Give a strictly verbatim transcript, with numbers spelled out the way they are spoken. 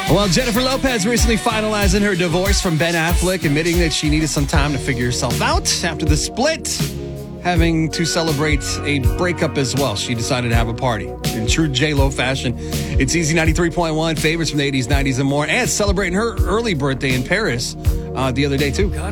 Well, Jennifer Lopez recently finalizing her divorce from Ben Affleck, admitting that she needed some time to figure herself out after the split, having to celebrate a breakup as well. She decided to have a party. In true J-Lo fashion, it's Easy ninety-three point one, favorites from the eighties, nineties, and more, and celebrating her early birthday in Paris uh, the other day, too.